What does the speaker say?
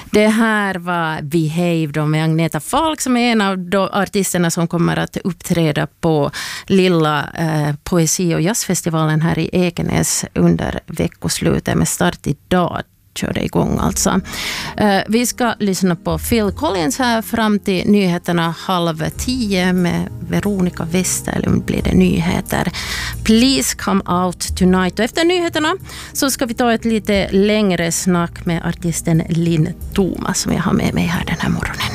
Det här var Behave då med Agneta Falk som är en av de artisterna som kommer att uppträda på lilla poesi- och jazzfestivalen här i Ekenäs under veckoslutet med start idag. Kör det igång alltså. Vi ska lyssna på Phil Collins här fram till nyheterna 9:30 med Veronica Westerlund blir det nyheter. Please come out tonight. Och efter nyheterna så ska vi ta ett lite längre snack med artisten Linn Thomas som jag har med mig här den här morgonen.